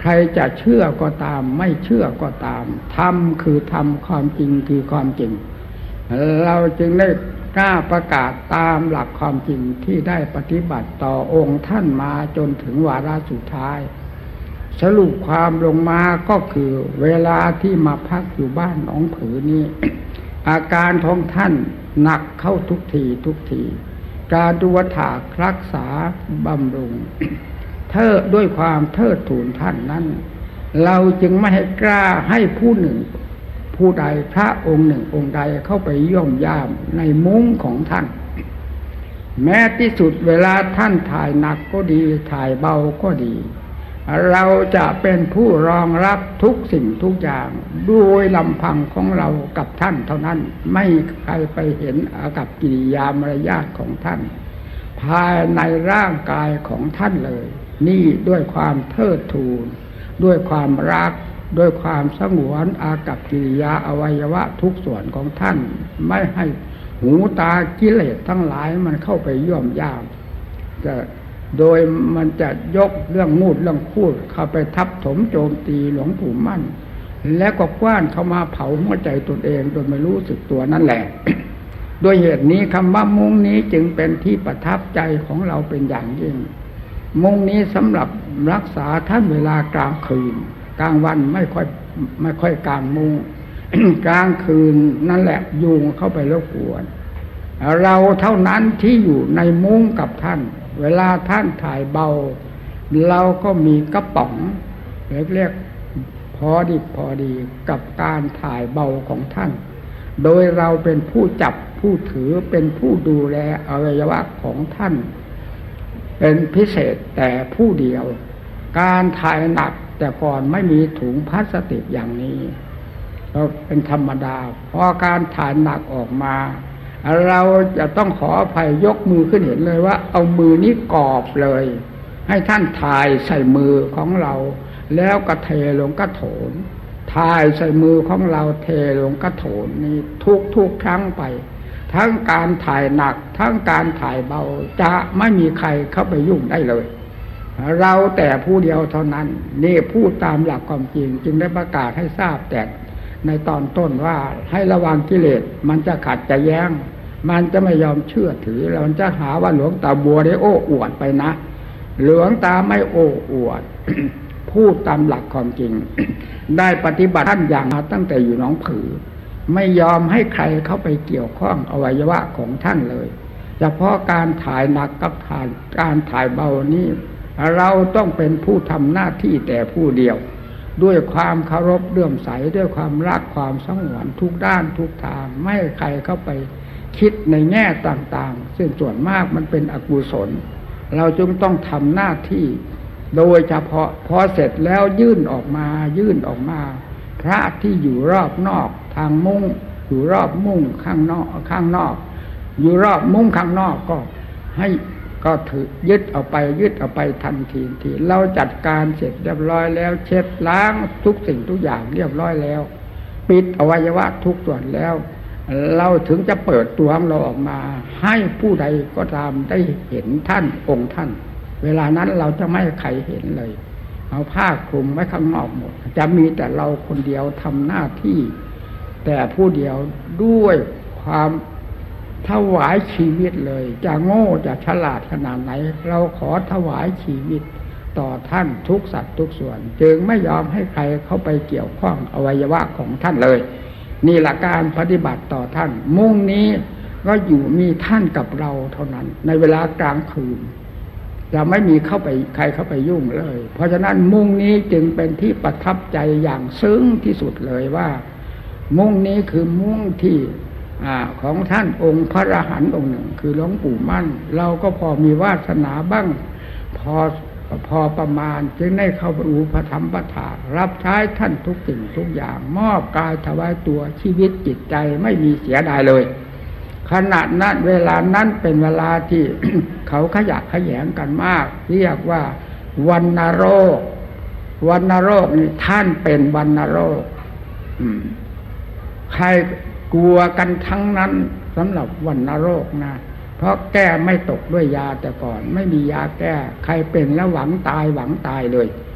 ใครจะเชื่อก็ตามไม่เชื่อก็ตามธรรมคือธรรมความจริงคือความจริงเราจึงได้กล้าประกาศตามหลักความจริงที่ได้ปฏิบัติต่อองค์ท่านมาจนถึงวาระสุดท้ายสรุปความลงมาก็คือเวลาที่มาพักอยู่บ้านหนองผือนี้ อาการของท่านหนักเข้าทุกทีการดูถากรักษาบำรุง ด้วยความเทิดทูนท่านนั้นเราจึงไม่ให้กล้าให้ผู้หนึ่งผู้ใดพระองค์หนึ่งองค์ใดเข้าไปย่อมย่ามในมุ้งของท่านแม้ที่สุดเวลาท่านถ่ายหนักก็ดีถ่ายเบาก็ดีเราจะเป็นผู้รองรับทุกสิ่งทุกอย่างด้วยลำพังของเรากับท่านเท่านั้นไม่ใครไปเห็นอากับกิริยามารยาทของท่านภายในร่างกายของท่านเลยนี่ด้วยความเทิดทูนด้วยความรักด้วยความสงวนอากับกิริยาอวัยวะทุกส่วนของท่านไม่ให้หูตากิเลสทั้งหลายมันเข้าไปย่อมย่ามโดยมันจะยกเรื่องมูดเรื่องพูดเข้าไปทับถมโจมตีหลวงปู่มั่นแล้วก็กว้านเข้ามาเผาหัวใจตนเองโดยไม่รู้สึกตัวนั่นแหละ ด้วยเหตุนี้คำว่ามุ้งนี้จึงเป็นที่ประทับใจของเราเป็นอย่างยิ่งมุ้งนี้สำหรับรักษาท่านเวลากลางคืนกลางวันไม่ค่อยกลางมุ้ง กลางคืนนั่นแหละยุงเข้าไปรบกวนเราเท่านั้นที่อยู่ในมุ้งกับท่านเวลาท่านถ่ายเบาเราก็มีกระป๋องเรียกพอดีกับการถ่ายเบาของท่านโดยเราเป็นผู้จับผู้ถือเป็นผู้ดูแลอวัยวะของท่านเป็นพิเศษแต่ผู้เดียวการถ่ายหนักแต่ก่อนไม่มีถุงพลาสติกอย่างนี้เราเป็นธรรมดาพอการถ่ายหนักออกมาเราจะต้องขออภัยยกมือขึ้นเห็นเลยว่าเอามือนี้กอบเลยให้ท่านถ่ายใส่มือของเราแล้วก็เทลงกระโถนถ่ายใส่มือของเราเทลงกระโถนนี้ทุกครั้งไปทั้งการถ่ายหนักทั้งการถ่ายเบาจะไม่มีใครเข้าไปยุ่งได้เลยเราแต่ผู้เดียวเท่านั้นนี่พูดตามหลักความจริงจึงได้ประกาศให้ทราบแต่ในตอนต้นว่าให้ระวังกิเลสมันจะขัดจะแย้งมันจะไม่ยอมเชื่อถือแล้วมันจะหาว่าหลวงตาบัวได้โอ้อวดไปนะหลวงตาไม่โอ้อวด พูดตามหลักความจริง ได้ปฏิบัติท่านอย่างมาตั้งแต่อยู่หนองผือไม่ยอมให้ใครเข้าไปเกี่ยวข้องอวัยวะของท่านเลยเฉพาะการถ่ายหนักกับการถ่ายเบานี้เราต้องเป็นผู้ทำหน้าที่แต่ผู้เดียวด้วยความเคารพเลื่อมใสด้วยความรักความสงวนทุกด้านทุกทางไม่ให้ใครเข้าไปคิดในแง่ต่างๆซึ่งส่วนมากมันเป็นอกุศลเราจึงต้องทำหน้าที่โดยเฉพาะพอเสร็จแล้วยื่นออกมาพระที่อยู่รอบนอกทางมุ้งอยู่รอบมุ้งข้างนอกอยู่รอบมุ้งข้างนอกก็ให้ก็ถือยึดเอาไปทันทีเราจัดการเสร็จเรียบร้อยแล้วเช็ดล้างทุกสิ่งทุกอย่างเรียบร้อยแล้วปิดอวัยวะทุกส่วนแล้วเราถึงจะเปิดตัวของเราออกมาให้ผู้ใดก็ตามได้เห็นท่านองค์ท่านเวลานั้นเราจะไม่ให้ใครเห็นเลยเอาผ้าคลุมไว้ข้างนอกหมดจะมีแต่เราคนเดียวทำหน้าที่แต่ผู้เดียวด้วยความถวายชีวิตเลยจะโง่จะฉลาดขนาดไหนเราขอถวายชีวิตต่อท่านทุกสัตว์ทุกส่วนจึงไม่ยอมให้ใครเข้าไปเกี่ยวข้องอวัยวะของท่านเลยนี่หลักการปฏิบัติต่อท่านมุ่งนี้ก็อยู่มีท่านกับเราเท่านั้นในเวลากลางคืนจะไม่มีใครเข้าไปยุ่งเลยเพราะฉะนั้นมุ่งนี้จึงเป็นที่ประทับใจอย่างซึ้งที่สุดเลยว่ามุ่งนี้คือมุ่งที่ของท่านองค์พระอรหันต์องค์หนึ่งคือหลวงปู่มั่นเราก็พอมีวาสนาบ้างพอประมาณจึงได้เข้าไปอุปถัมภ์รับใช้ท่านทุกสิ่งทุกอย่างมอบกายถวายตัวชีวิตจิตใจไม่มีเสียดายเลยขณะนั้นเวลานั้นเป็นเวลาที่ เขาขยะแขยงกันมากเรียกว่าวัณโรคนี่ท่านเป็นวัณโรคใครกลัวกันทั้งนั้นสำหรับวัณโรคนะเพราะแก้ไม่ตกด้วยยาแต่ก่อนไม่มียาแก้ใครเป็นแล้วหวังตายเลย